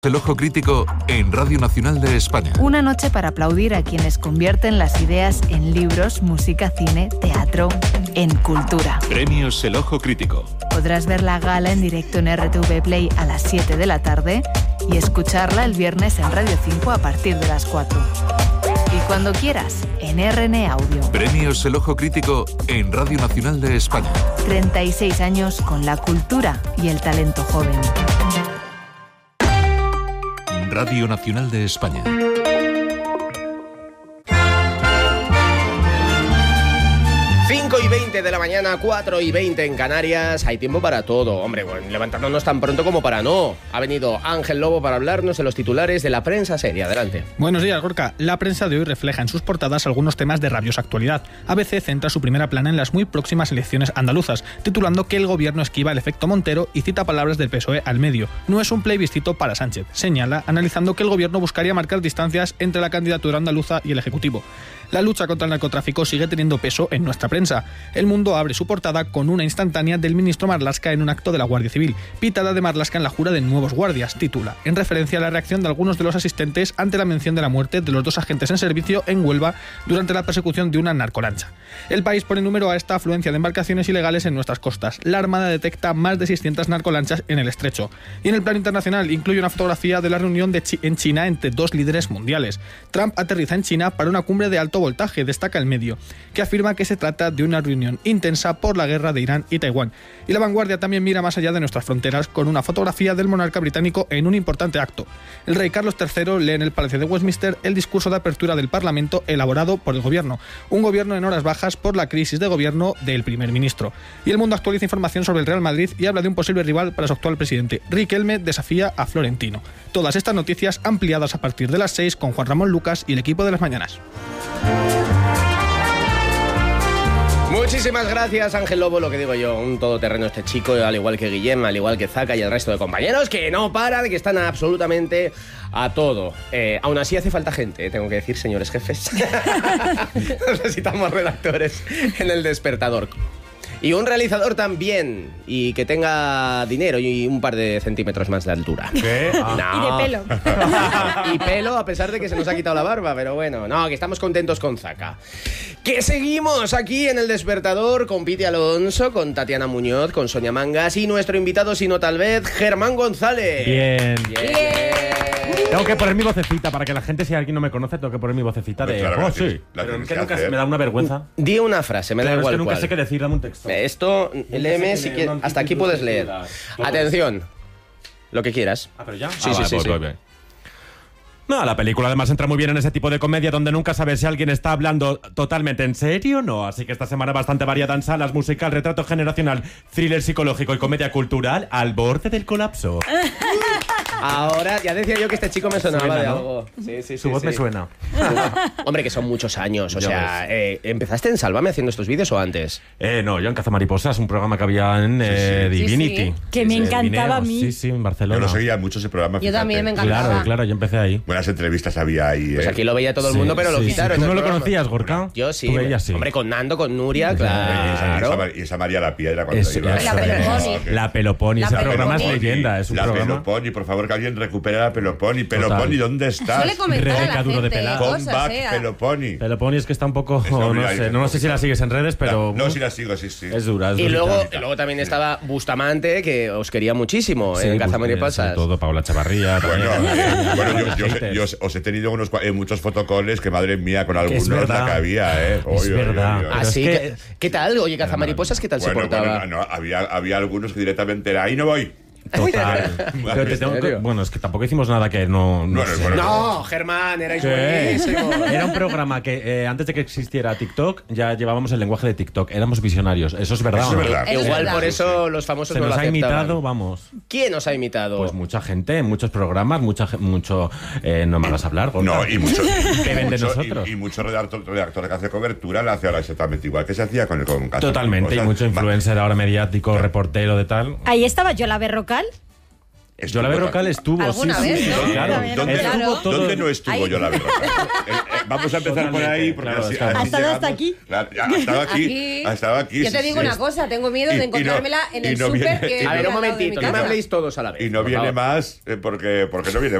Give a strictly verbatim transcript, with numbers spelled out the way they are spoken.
El Ojo Crítico en Radio Nacional de España. Una noche para aplaudir a quienes convierten las ideas en libros, música, cine, teatro, en cultura. Premios El Ojo Crítico. Podrás ver la gala en directo en R T V Play a las siete de la tarde y escucharla el viernes en Radio cinco a partir de las cuatro. Y cuando quieras, en R N Audio. Premios El Ojo Crítico en Radio Nacional de España. treinta y seis años con la cultura y el talento joven. Radio Nacional de España. cinco y veinte de la mañana, cuatro y veinte en Canarias. Hay tiempo para todo. Hombre, bueno, levantándonos tan pronto como para no. Ha venido Ángel Lobo para hablarnos de los titulares de la prensa seria. Adelante. Buenos días, Gorka. La prensa de hoy refleja en sus portadas algunos temas de rabiosa actualidad. A B C centra su primera plana en las muy próximas elecciones andaluzas, titulando que el gobierno esquiva el efecto Montero y cita palabras del P S O E al medio. No es un plebiscito para Sánchez, señala, analizando que el gobierno buscaría marcar distancias entre la candidatura andaluza y el Ejecutivo. La lucha contra el narcotráfico sigue teniendo peso en nuestra prensa. El Mundo abre su portada con una instantánea del ministro Marlaska en un acto de la Guardia Civil. Pitada de Marlaska en la jura de nuevos guardias, titula, en referencia a la reacción de algunos de los asistentes ante la mención de la muerte de los dos agentes en servicio en Huelva durante la persecución de una narcolancha. El País pone número a esta afluencia de embarcaciones ilegales en nuestras costas. La Armada detecta más de seiscientas narcolanchas en el estrecho. Y en el plano internacional incluye una fotografía de la reunión de Chi- en China entre dos líderes mundiales. Trump aterriza en China para una cumbre de alto voltaje, destaca el medio, que afirma que se trata de una reunión intensa por la guerra de Irán y Taiwán. Y La Vanguardia también mira más allá de nuestras fronteras con una fotografía del monarca británico en un importante acto. El rey Carlos tercero lee en el Palacio de Westminster el discurso de apertura del Parlamento elaborado por el gobierno, un gobierno en horas bajas por la crisis de gobierno del primer ministro. Y El Mundo actualiza información sobre el Real Madrid y habla de un posible rival para su actual presidente. Riquelme desafía a Florentino. Todas estas noticias ampliadas a partir de las seis con Juan Ramón Lucas y el equipo de las mañanas. Muchísimas gracias, Ángel Lobo, lo que digo yo, un todoterreno este chico, al igual que Guillem, al igual que Zaka y el resto de compañeros, que no paran, que están absolutamente a todo. Eh, aún así hace falta gente, eh, tengo que decir, señores jefes. Necesitamos redactores en El Despertador. Y un realizador también, y que tenga dinero y un par de centímetros más de altura. ¿Qué? Ah. No. Y de pelo. Y pelo, a pesar de que se nos ha quitado la barba, pero bueno, no, que estamos contentos con Zaka. Que seguimos aquí en El Despertador con Piti Alonso, con Tatiana Muñoz, con Sonia Mangas y nuestro invitado, si no tal vez, Germán González. Bien. Bien. Bien. Tengo que poner mi vocecita para que la gente, si alguien no me conoce, tengo que poner mi vocecita de. Claro, Oh, la sí. tienes- la Pero tienes que que nunca hacer. me da una vergüenza. Di una frase, me da Claro, es igual que nunca cuál. sé qué decir, dame un texto. Esto, léeme si quieres. Hasta aquí puedes leer. Atención. Lo que quieras. Ah, pero ya. Sí, Ah, sí, vale, sí, pues sí. voy bien. No, la película además entra muy bien en ese tipo de comedia donde nunca sabes si alguien está hablando totalmente en serio o no. Así que esta semana bastante variada en salas, musical, retrato generacional, thriller psicológico y comedia cultural al borde del colapso. Ahora, ya decía yo que este chico me sonaba Suena, de ¿no? algo. Sí, sí, Su sí, voz sí. me suena. Hombre, que son muchos años. O Ya sea, eh, ¿empezaste en Sálvame haciendo estos vídeos o antes? Eh, no, yo en Cazamariposas, un programa que había en eh, Sí, sí. Divinity. Sí, sí. Que me Sí, encantaba a Vineos. mí. Sí, sí, en Yo Barcelona. lo seguía mucho ese programa. Yo fíjate. también, me encantaba. Claro, claro, yo empecé ahí. Buenas entrevistas había ahí. Pues eh. aquí lo veía todo el mundo, Sí, pero lo sí, sí. quitaron. ¿Tú del no lo programa. conocías, Gorka? Yo sí. Tú veías, sí. Hombre, con Nando, con Nuria, Y esa, y esa claro. Mar- y esa María la Piedra cuando Eso, iba. eso. La Peloponi. que- La Peloponi, La ese Peloponi. programa es leyenda, es un la programa. Peloponi, por favor, que alguien recupere la Peloponi. Peloponi, ¿dónde estás? Suele comentar a Rebeca la Duro de gente Pelado. cosas, Come back, eh. Peloponi. Peloponi es que está un poco, Eso, no mira, sé, ahí- no sé si la sigues en redes, pero No, sí la sigo, sí, sí. es dura, es Y durita. luego, luego también estaba Bustamante, que os quería muchísimo Sí, en pues, Cazamariposas. sobre todo Paula Chavarría. Bueno, también. eh, bueno, yo, yo- Haters. yo os- os he tenido unos, cua- eh, muchos fotocoles que, madre mía, con algunos verdad. la que había, ¿eh? Es Oye, oye, verdad. oye, oye. Pero Así es que, que- ¿qué tal? Oye, Cazamariposas, ¿qué tal se Bueno, portaba? bueno, no, había, había algunos que directamente era, ahí no voy. Total. Pero te tengo que- serio? bueno, es que tampoco hicimos nada que no. no No, no, sé. bueno, No, Germán, erais ¿Qué? buenísimos. Era un programa que eh, antes de que existiera TikTok ya llevábamos el lenguaje de TikTok. Éramos visionarios. ¿Eso es verdad Eso o no? es verdad. Es Igual verdad. por eso los famosos Se no nos lo ha aceptaban. imitado, vamos. ¿Quién os ha imitado? Pues mucha gente, en muchos programas, mucha, ge- mucho. Eh, no me hagas hablar, Gorka. No, y mucho, Beben de mucho- nosotros. Y, y mucho redactor, redactor que hace cobertura le hace ahora exactamente igual que se hacía con el con Cazamariposas. Totalmente, y mucho influencer ahora mediático, reportero de tal. Ahí estaba yo, la Berrocal. Yo la Berrocal estuvo, ¿Alguna sí, vez, sí, no? sí, claro. También, ¿Dónde, claro. Estuvo todo- ¿Dónde no estuvo Ahí. yo la Berrocal? Eh, eh, vamos a empezar por ahí, porque Totalmente, así, claro, así ¿Ha estado hasta llegamos. aquí? Claro, ha estado aquí. Aquí. Ha estado aquí. Yo te sí, digo sí. una cosa, tengo miedo Y- de y no- encontrármela en y el no súper viene- que y A ver, vive un al lado de mi momentito, no me casa. habléis todos a la vez. Y no por viene favor. más, eh, porque, porque no viene